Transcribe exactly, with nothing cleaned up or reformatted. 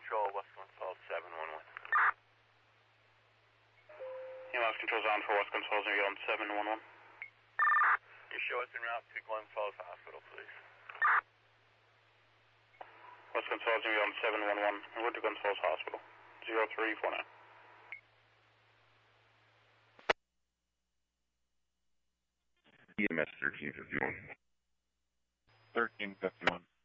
Control, West Consult seven one one. E M S Control's on for West Consult, are you on seven one one? You show us en route to Glen Falls Hospital, please. West Consult, are you on seven one one? We're to Glen Falls Hospital. zero three four nine. E M S thirteen fifty-one. thirteen fifty-one.